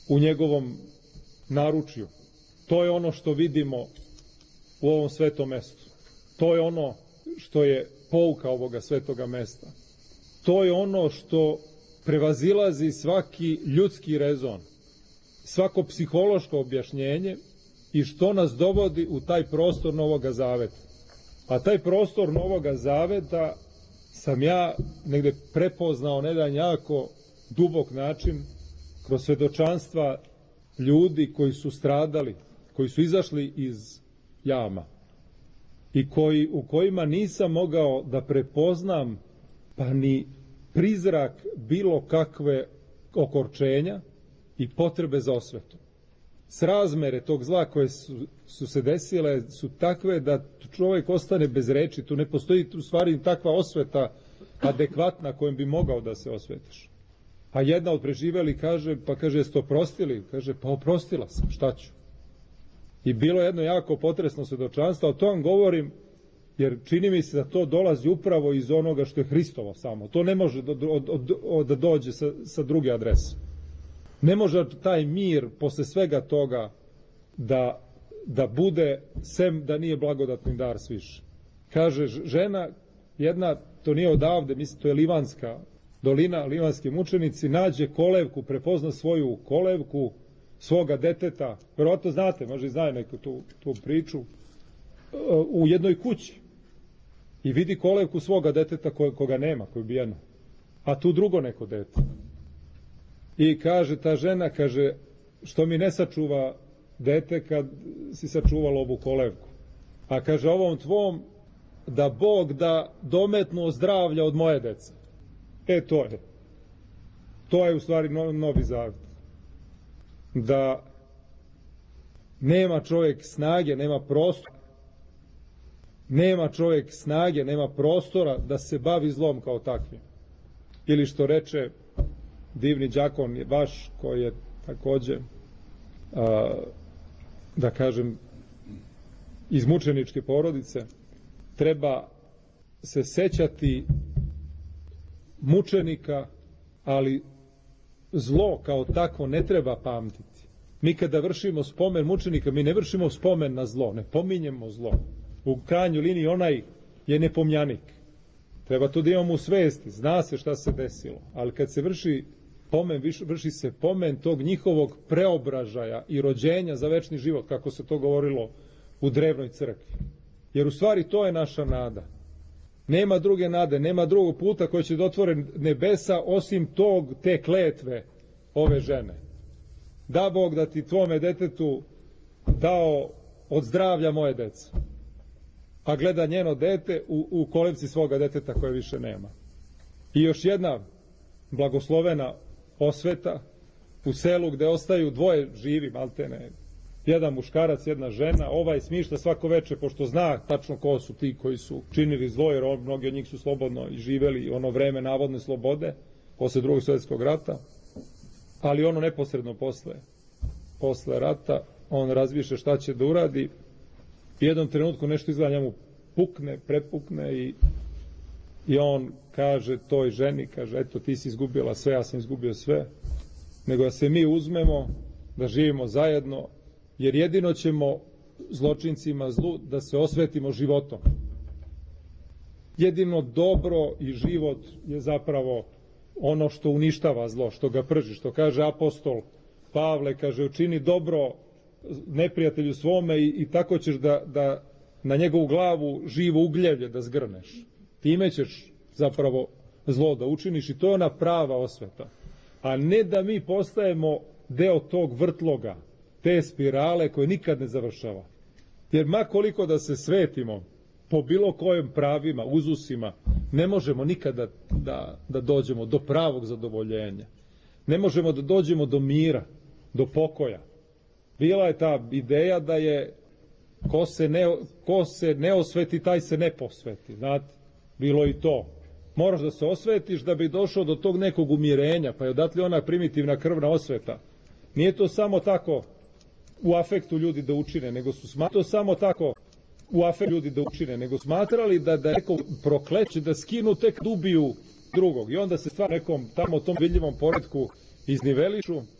u njegovom naručju. To je ono što vidimo u ovom svetom mestu. To je ono što je pouka ovoga svetoga mesta. To je ono što prevazilazi svaki ljudski rezon, svako psihološko objašnjenje i što nas dovodi u taj prostor Novoga Zaveta. A taj prostor Novoga Zaveta sam ja negde prepoznao na jedan jako dubok način kroz svedočanstva ljudi koji su stradali, koji su izašli iz jama i u kojima nisam mogao da prepoznam pa ni prizrak bilo kakve okorčenja i potrebe za osvetom. Srazmere tog zla koje su se desile su takve da čovjek ostane bez reči, tu ne postoji u stvari takva osveta adekvatna kojom bi mogao da se osvetiš. A jedna od preživeli kaže, jeste oprostili? Kaže, pa oprostila sam, šta ću? I bilo jedno jako potresno svedočanstvo, a to vam govorim jer čini mi se da to dolazi upravo iz onoga što je Hristovo samo. To ne može da dođe sa druge adrese. Ne može taj mir posle svega toga da bude, sem da nije blagodatni dar sviše. Kaže, žena jedna, to nije odavde, mislim, to je Livanska dolina, livanski mučenici, nađe kolevku, prepozna svoju kolevku, svoga deteta, verovatno znate, možda i znaju neku tu priču, u jednoj kući. I vidi kolevku svoga deteta koga nema, koje je ubijeno. A tu drugo neko dete. I kaže ta žena, kaže, što mi ne sačuva dete kad si sačuvala ovu kolevku? A kaže, ovom tvom da Bog da dometnuo zdravlja od moje dece. To je u stvari Novi Zavet. Da nema čovjek snage, nema prostora. Nema čovjek snage, nema prostora da se bavi zlom kao takvim. Ili što reče divni đakon vaš, koji je takođe, da kažem, iz mučeničke porodice, treba se sećati mučenika, ali zlo kao takvo ne treba pamtiti. Mi kada vršimo spomen mučenika, mi ne vršimo spomen na zlo, ne pominjemo zlo. U krajnjoj liniji onaj je nepomnjanik. Treba to da imamo u svesti, zna se šta se desilo, ali kad se vrši pomen, vrši se pomen tog njihovog preobražaja i rođenja za večni život, kako se to govorilo u drevnoj crkvi. Jer u stvari to je naša nada. Nema druge nade, nema drugog puta koji će da otvore nebesa osim te kletve ove žene. Da Bog da ti tvome detetu dao od zdravlja moje dece. A gleda njeno dete u kolevci svoga deteta koje više nema. I još jedna blagoslovena osveta u selu gde ostaju dvoje živi, maltene, jedan muškarac, jedna žena. Ovaj smišlja svako veče, pošto zna tačno ko su ti koji su činili zlo, jer mnogi od njih su slobodno i živeli ono vreme navodne slobode posle Drugog svjetskog rata, ali ono neposredno posle rata on razmišlja šta će da uradi. U jednom trenutku nešto izgleda njemu prepukne i on kaže toj ženi, kaže, eto ti si izgubila sve, ja sam izgubio sve, nego da se mi uzmemo, da živimo zajedno, jer jedino ćemo zločincima zlu da se osvetimo životom. Jedino dobro i život je zapravo ono što uništava zlo, što ga prži, što kaže apostol Pavle, kaže, učini dobro neprijatelju svome i tako ćeš da na njegovu glavu živo ugljevlje da zgrneš. Time ćeš zapravo zlo da učiniš i to je ona prava osveta. A ne da mi postajemo deo tog vrtloga, te spirale koje nikad ne završava. Jer ma koliko da se svetimo po bilo kojem pravima, uzusima, ne možemo nikada da dođemo do pravog zadovoljenja. Ne možemo da dođemo do mira, do pokoja. Bila je ta ideja da je ko se ne osveti, taj se ne posveti. Znate, bilo i to. Moraš da se osvetiš da bi došao do tog nekog umirenja, pa je odatle ona primitivna krvna osveta. Nije to samo tako u afektu ljudi da učine, nego su smatrali da neko prokleće, da skinu tek da ubiju drugog. I onda se stvar nekom tamo tom vidljivom poretku iznivelišu